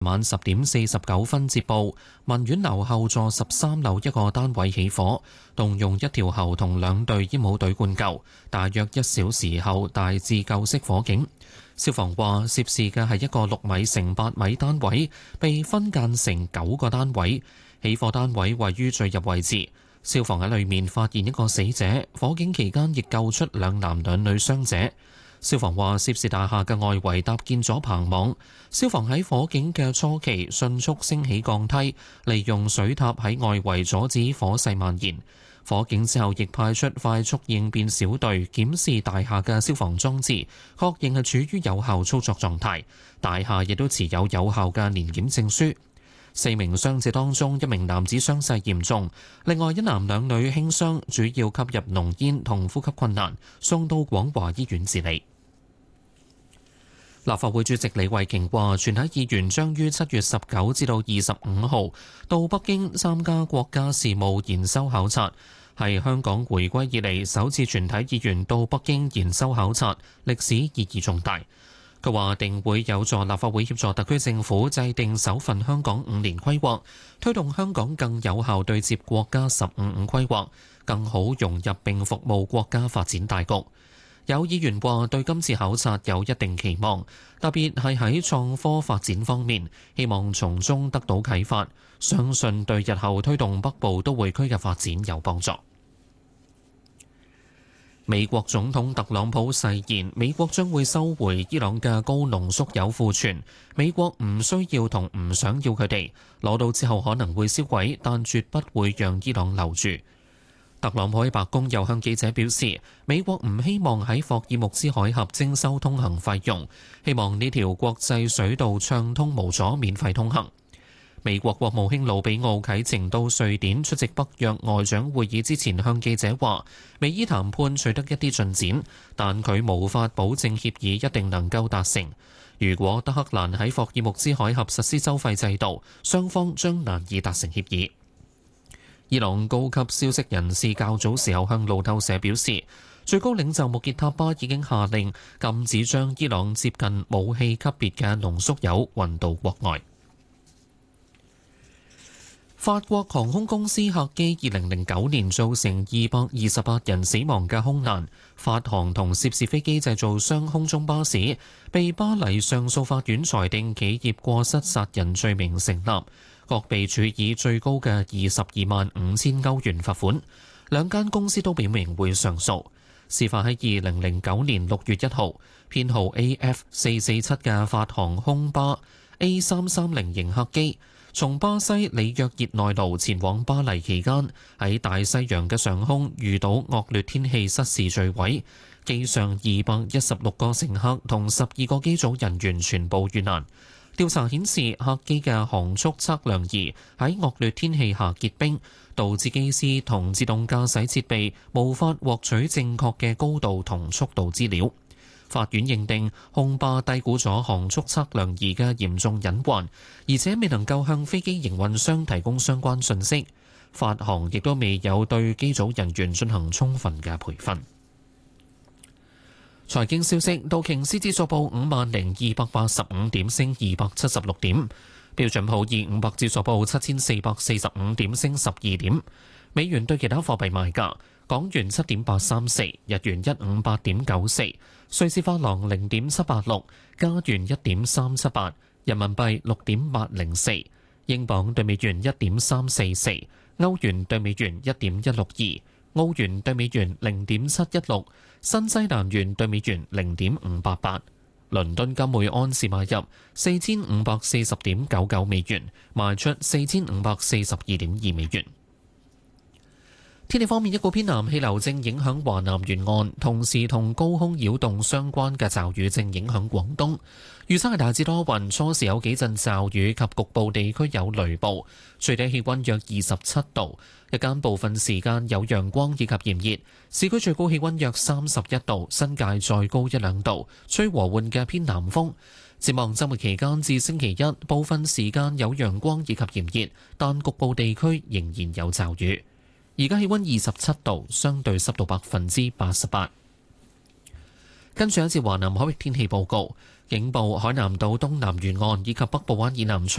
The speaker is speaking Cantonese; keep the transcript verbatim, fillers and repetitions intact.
晚十點四十九分接報，文苑樓後座十三樓一個單位起火，動用一條喉同兩隊煙霧隊灌救，大約一小時後大致救熄火警。消防話涉事嘅係一個六米乘八米單位，被分間成九個單位，起火單位位於最入位置。消防喺裏面發現一個死者，火警期間亦救出兩男兩女傷者。消防話涉事大廈嘅外圍搭建咗棚網，消防喺火警嘅初期迅速升起鋼梯，利用水塔喺外圍阻止火勢蔓延。火警之後亦派出快速應變小隊檢視大廈嘅消防裝置，確認係處於有效操作狀態。大廈亦都持有有效嘅年檢證書。四名傷者當中，一名男子傷勢嚴重，另外一男兩女輕傷，主要吸入濃煙同呼吸困難，送到廣華醫院治理。立法會主席李慧瓊話，全體議員將於七月十九至到二十五號到北京參加國家事務研修考察，係香港回歸以嚟首次全體議員到北京研修考察，歷史意義重大。佢話定會有助立法會協助特區政府制定首份香港五年規劃，推動香港更有效對接國家十五五規劃，更好融入並服務國家發展大局。有議員話對今次考察有一定期望，特別係喺創科發展方面，希望從中得到啟發，相信對日後推動北部都會區嘅發展有幫助。美國總統特朗普誓言，美國將會收回伊朗嘅高濃縮鈾庫存，美國唔需要同唔想要佢哋，攞到之後可能會銷毀，但絕不會讓伊朗留住。特朗普喺白宮又向記者表示，美國唔希望喺霍爾木茲海峽徵收通行費用，希望呢條國際水道暢通無阻，免費通行。美國國務卿魯比奧啟程到瑞典出席北約外長會議之前，向記者話，美伊談判取得一啲進展，但佢無法保證協議一定能夠達成。如果德黑蘭喺霍爾木茲海峽實施收費制度，雙方將難以達成協議。伊朗高級消息人士較早時候向路透社表示，最高領袖穆傑塔巴已經下令禁止將伊朗接近武器級別嘅濃縮鈾運到國外。法國航空公司客機二零零九年造成二百二十八人死亡嘅空難，法航同涉事飛機製造商空中巴士被巴黎上訴法院裁定企業過失殺人罪名成立，各被處以最高嘅二十二萬五千歐元罰款。兩間公司都表明會上訴。事發喺二零零九年六月一號，編號 A F 四四七嘅法航空巴 A 三三零型客機從巴西里約熱內盧前往巴黎期間，喺大西洋嘅上空遇到惡劣天氣失事墜毀，機上二百一十六個乘客同十二個機組人員全部遇難。調查顯示，客機嘅航速測量儀喺惡劣天氣下結冰，導致機師同自動駕駛設備無法獲取正確嘅高度同速度資料。法院認定空巴低估咗航速測量儀嘅嚴重隱患，而且未能夠向飛機營運商提供相關信息。法航亦都未有對機組人員進行充分嘅培訓。財經消息，道瓊斯指數報五萬零二百八十五點，升二百七十六點；標準普爾五百指數報七千四百四十五點，升十二點。美元對其他貨幣賣價：港元七點八三四，日元一五八點九四，瑞士法郎零點七八六，加元一點三七八，人民幣六點八零四，英鎊對美元一點三四四，歐元對美元一點一六二，澳元對美元零點七一六，新西蘭元對美元零點五八八。倫敦金每安士買入四千五百四十點九九美元，賣出四千五百四十二點二美元。天氣方面，一股偏南氣流正影響華南沿岸，同時同高空擾動相關嘅驟雨正影響廣東。預測係大致多雲，初時有幾陣驟雨及局部地區有雷暴，最低氣溫約二十七度，日間部分時間有陽光以及炎熱，市區最高氣溫約三十一度，新界再高一兩度，吹和緩嘅偏南風。展望週末期間至星期一，部分時間有陽光以及炎熱，但局部地區仍然有驟雨。而家氣溫二十七度，相對濕度百分之八十八。跟住一節華南海域天氣報告， 警報海南島東南沿岸以及北部灣以南吹